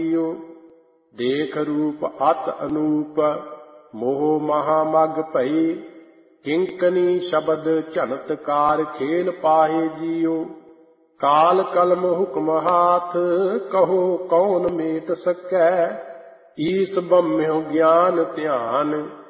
JIO. ਦੇਖ ਰੂਪ ਅਤ ਅਨੂਪ ਮੋਹ ਮਹਾ ਮਗ ਭਈ। ਕਿੰਕਨੀ ਸ਼ਬਦ ਝਨਤਕਾਰ ਖੇਲ ਪਾਹੇ ਜੀਓ। ਕਾਲ ਕਲਮ ਹੁਕਮ ਹਾਥ ਕਹੋ ਕੌਣ ਮੇਟ ਸਕੈ। ਈਸ ਬੰਮਿਹੁ ਗਿਆਨ ਧਿਆਨ